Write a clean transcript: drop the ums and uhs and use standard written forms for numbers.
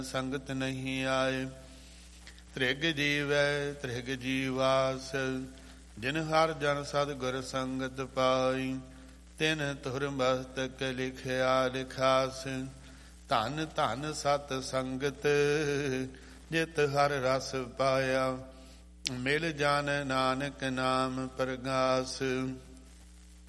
ਸੰਗਤ ਨਹੀਂ ਆਏ। ਤ੍ਰਿਗ ਜੀਵੈ ਤ੍ਰਿਗ ਜੀਵਾਸ, ਜਿਨ ਹਰ ਜਨ ਸਤਿਗੁਰ ਸੰਗਤ ਪਾਈ। ਤਿਨ ਤੁਰ ਮਸਤਕ ਲਿਖਿਆ ਲਿਖਾਸ, ਧਨ ਧਨ ਸਤ ਸੰਗਤ ਜਿਤ ਹਰ ਰਸ ਪਾਇਆ। ਮਿਲ ਜਾਣ ਨਾਨਕ ਨਾਮ ਪ੍ਰਗਾਸ।